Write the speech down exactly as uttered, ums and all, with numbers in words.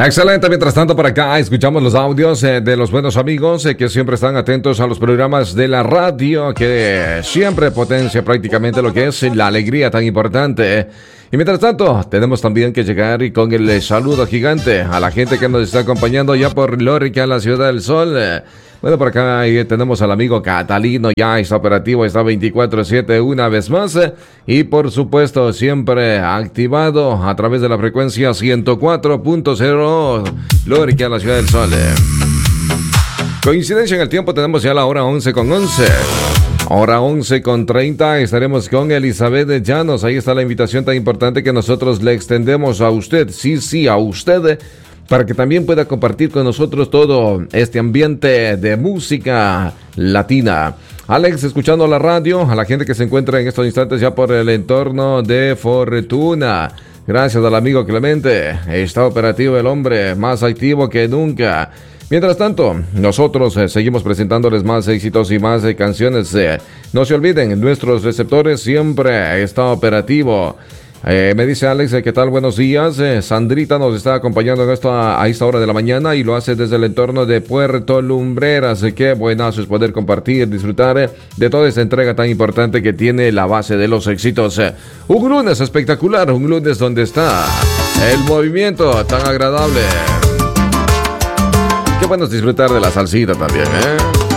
Excelente, mientras tanto por acá escuchamos los audios eh, de los buenos amigos eh, que siempre están atentos a los programas de la radio, que siempre potencia prácticamente lo que es la alegría tan importante. Eh. Y mientras tanto, tenemos también que llegar y con el eh, saludo gigante a la gente que nos está acompañando ya por Lórica, la Ciudad del Sol. Eh. Bueno, por acá eh, tenemos al amigo Catalino, ya está operativo, está veinticuatro siete una vez más. Eh, y por supuesto, siempre activado a través de la frecuencia ciento cuatro punto cero, Lórica, la Ciudad del Sol. Eh. Coincidencia en el tiempo, tenemos ya la hora once con once. Hora once con treinta, estaremos con Elizabeth Llanos. Ahí está la invitación tan importante que nosotros le extendemos a usted. Sí, sí, a usted, para que también pueda compartir con nosotros todo este ambiente de música latina. Alex, escuchando la radio, a la gente que se encuentra en estos instantes ya por el entorno de Fortuna. Gracias al amigo Clemente, está operativo el hombre, más activo que nunca. Mientras tanto, nosotros eh, seguimos presentándoles más éxitos y más eh, canciones. Eh, no se olviden, nuestros receptores siempre está operativo. Eh, me dice Alex, eh, ¿qué tal? Buenos días. Eh, Sandrita nos está acompañando en esto a, a esta hora de la mañana y lo hace desde el entorno de Puerto Lumbreras. Eh, qué buenazo es poder compartir, disfrutar eh, de toda esta entrega tan importante que tiene la base de los éxitos. Eh, un lunes espectacular, un lunes donde está el movimiento tan agradable. Qué bueno es disfrutar de la salsita también, ¿eh?